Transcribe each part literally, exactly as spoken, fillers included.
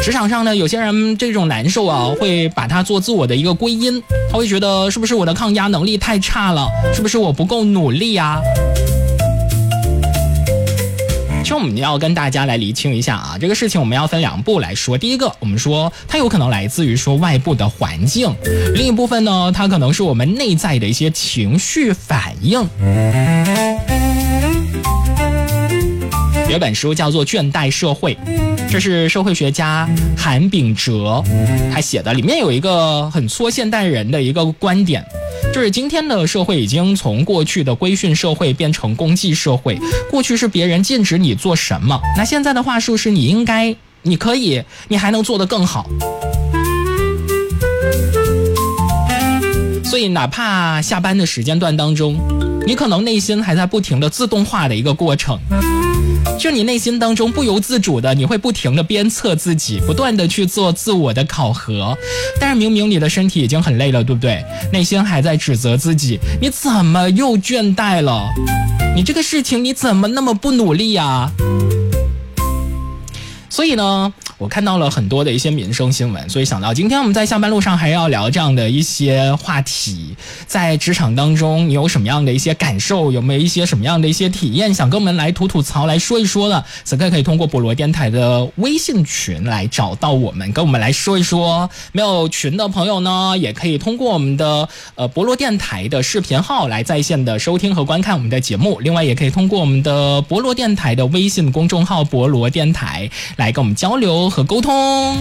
职场上呢，有些人这种难受啊，会把它做自我的一个归因，他会觉得是不是我的抗压能力太差了，是不是我不够努力啊？其实我们要跟大家来厘清一下啊，这个事情我们要分两步来说。第一个，我们说它有可能来自于说外部的环境，另一部分呢，它可能是我们内在的一些情绪反应。有本书叫做《倦怠社会》，这是社会学家韩炳哲他写的，里面有一个很戳现代人的一个观点，就是今天的社会已经从过去的规训社会变成公祭社会。过去是别人禁止你做什么，那现在的话术是你应该，你可以，你还能做得更好。所以哪怕下班的时间段当中，你可能内心还在不停的自动化的一个过程，就你内心当中不由自主的，你会不停的鞭策自己，不断的去做自我的考核，但是明明你的身体已经很累了，对不对？内心还在指责自己，你怎么又倦怠了？你这个事情你怎么那么不努力啊？所以呢，我看到了很多的一些民生新闻，所以想到今天我们在下班路上还要聊这样的一些话题。在职场当中你有什么样的一些感受，有没有一些什么样的一些体验想跟我们来吐吐槽来说一说的，此刻可以通过博罗电台的微信群来找到我们，跟我们来说一说。没有群的朋友呢，也可以通过我们的呃博罗电台的视频号来在线的收听和观看我们的节目，另外也可以通过我们的博罗电台的微信公众号博罗电台来跟我们交流和沟通。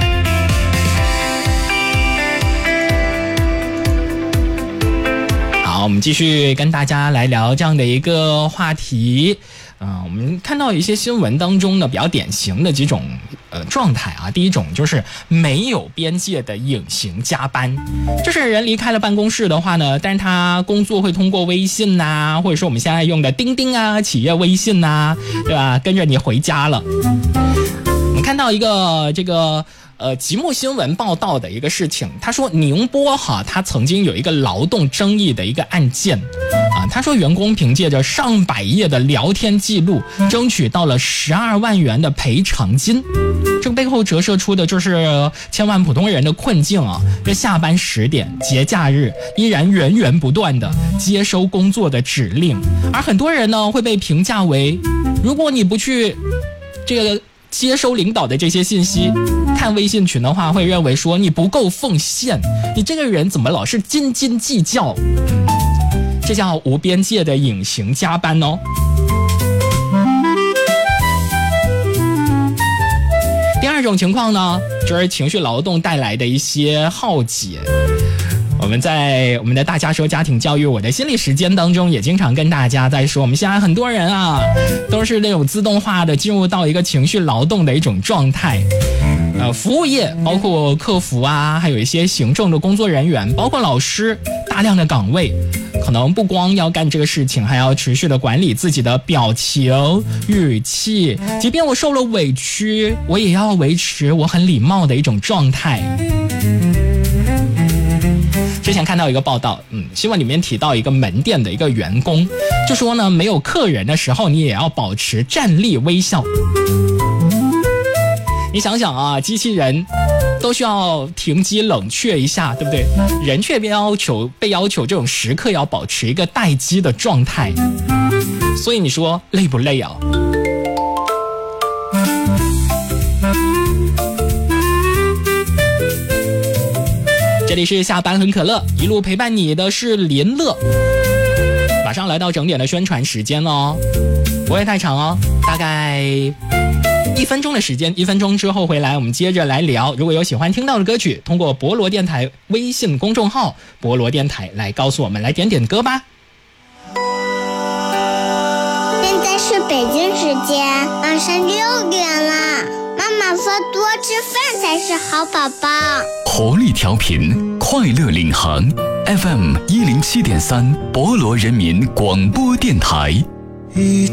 好，我们继续跟大家来聊这样的一个话题。嗯、呃，我们看到一些新闻当中呢，比较典型的几种呃状态啊。第一种就是没有边界的隐形加班，就是人离开了办公室的话呢，但是他工作会通过微信呐、啊，或者说我们现在用的钉钉啊、企业微信呐、啊，对吧？跟着你回家了。我们看到一个这个呃极目新闻报道的一个事情，他说宁波哈，他曾经有一个劳动争议的一个案件啊，他说员工凭借着上百页的聊天记录，争取到了十二万元的赔偿金。这个背后折射出的就是千万普通人的困境啊！这下班十点、节假日依然源源不断的接收工作的指令，而很多人呢会被评价为，如果你不去这个接收领导的这些信息，看微信群的话会认为说你不够奉献，你这个人怎么老是斤斤计较，这叫无边界的隐形加班哦。第二种情况呢，就是情绪劳动带来的一些耗竭。我们在我们的大家说家庭教育我的心理时间当中也经常跟大家在说，我们现在很多人啊都是那种自动化的进入到一个情绪劳动的一种状态。呃，服务业包括客服啊，还有一些行政的工作人员，包括老师，大量的岗位可能不光要干这个事情，还要持续的管理自己的表情、语气，即便我受了委屈，我也要维持我很礼貌的一种状态。之前看到一个报道，嗯，新闻里面提到一个门店的一个员工，就说呢，没有客人的时候，你也要保持站立微笑。你想想啊，机器人都需要停机冷却一下，对不对？人却被要求被要求这种时刻要保持一个待机的状态，所以你说累不累啊？这里是下班很可乐，一路陪伴你的是林乐。马上来到整点的宣传时间哦，不会太长哦，大概一分钟的时间，一分钟之后回来我们接着来聊。如果有喜欢听到的歌曲，通过博罗电台微信公众号博罗电台来告诉我们，来点点歌吧。 现在是北京时间晚上六点了，妈妈说多吃饭才是好宝宝。 活力调频，快乐领航 F M 一零七点三，博罗人民广播电台。一